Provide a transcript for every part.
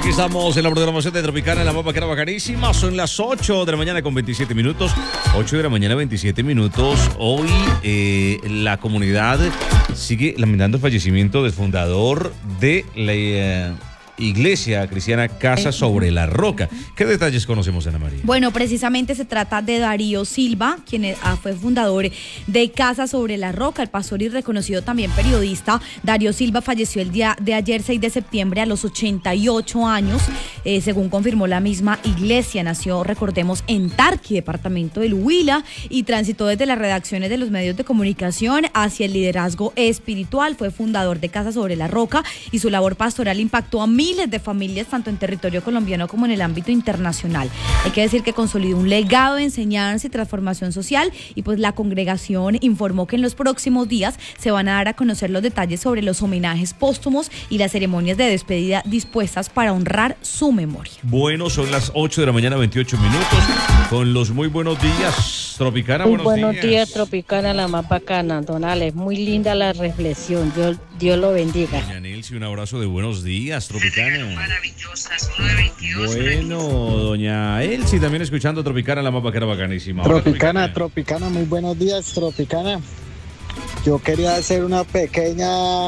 Aquí estamos en la programación de Tropicana, en la mapa que era bacanísima. Son las 8 de la mañana con 27 minutos. 8 de la mañana, 27 minutos. Hoy la comunidad sigue lamentando el fallecimiento del fundador de la Iglesia Cristiana Casa sobre la Roca. ¿Qué detalles conocemos, Ana María? Bueno, precisamente se trata de Darío Silva, quien fue fundador de Casa sobre la Roca. El pastor y reconocido también periodista Darío Silva falleció el día de ayer, 6 de septiembre, a los 88 años, según confirmó la misma iglesia. Nació, recordemos, en Tarqui, departamento del Huila, y transitó desde las redacciones de los medios de comunicación hacia el liderazgo espiritual. Fue fundador de Casa sobre la Roca y su labor pastoral impactó a miles de familias, tanto en territorio colombiano como en el ámbito internacional. Hay que decir que consolidó un legado de enseñanza y transformación social, y pues la congregación informó que en los próximos días se van a dar a conocer los detalles sobre los homenajes póstumos y las ceremonias de despedida dispuestas para honrar su memoria. Bueno, son las 8 de la mañana, 28 minutos, con los muy buenos días, Tropicana. Muy buenos días, Tropicana, la más bacana, don Alex. Muy linda la reflexión, Dios lo bendiga. Doña Nelsi, un abrazo de buenos días, Tropicana. Bueno, doña Elsie también escuchando Tropicana, la mapa que era bacanísima. Tropicana, muy buenos días, Tropicana. Yo quería hacer una pequeña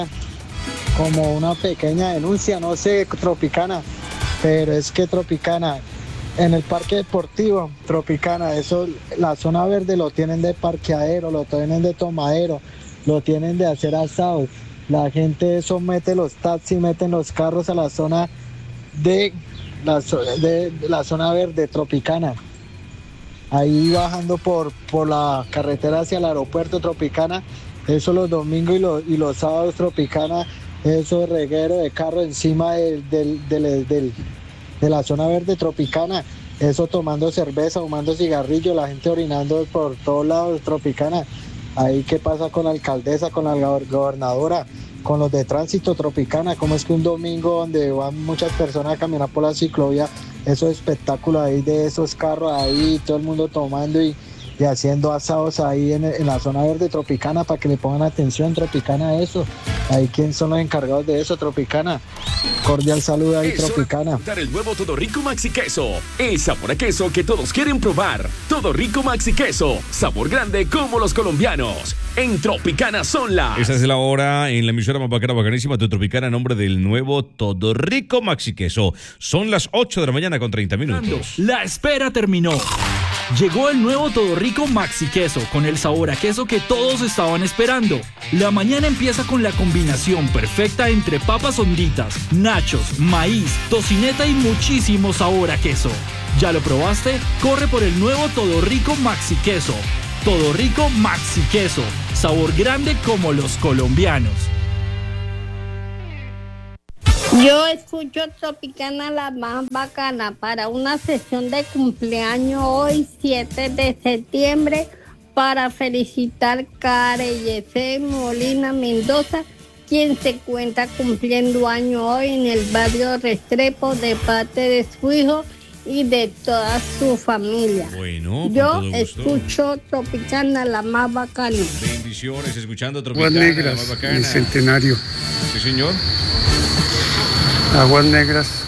denuncia, no sé, Tropicana, pero es que Tropicana, en el parque deportivo, Tropicana, eso, la zona verde lo tienen de parqueadero, lo tienen de tomadero, lo tienen de hacer asados. La gente eso mete los taxis, meten los carros a la zona de la zona verde, Tropicana. Ahí bajando por la carretera hacia el aeropuerto, Tropicana. Eso los domingos y los sábados, Tropicana. Eso de reguero de carro encima de la zona verde, Tropicana. Eso tomando cerveza, fumando cigarrillo, la gente orinando por todos lados, Tropicana. Ahí qué pasa con la alcaldesa, con la gobernadora, con los de tránsito, Tropicana. Cómo es que un domingo donde van muchas personas a caminar por la ciclovía, esos espectáculos ahí de esos carros ahí, todo el mundo tomando y haciendo asados ahí en la zona verde, Tropicana, para que le pongan atención, Tropicana, a eso. Ahí quién son los encargados de eso, Tropicana. Cordial saludo ahí, Tropicana. Dar el nuevo Todo Rico Maxi Queso, el sabor a queso que todos quieren probar. Todo Rico Maxi Queso, sabor grande como los colombianos. En Tropicana son las... Esa es la hora en la emisora más bacana, bacanísima, tu Tropicana, en nombre del nuevo Todo Rico Maxi Queso. Son las 8 de la mañana con 30 minutos. La espera terminó. Llegó el nuevo Todo Rico Maxi Queso, con el sabor a queso que todos estaban esperando. La mañana empieza con la combinación perfecta entre papas honditas, nachos, maíz, tocineta y muchísimo sabor a queso. ¿Ya lo probaste? Corre por el nuevo Todo Rico Maxi Queso. Todo Rico Maxi Queso, sabor grande como los colombianos. Yo escucho Tropicana, la más bacana, para una sesión de cumpleaños hoy, 7 de septiembre, para felicitar Careyese Molina Mendoza, quien se cuenta cumpliendo año hoy en el barrio Restrepo, de parte de su hijo y de toda su familia. Bueno, yo escucho Tropicana, la más bacana. Bendiciones, escuchando Tropicana, Aguas Negras, la más bacana. el centenario. Sí, señor. Aguas Negras,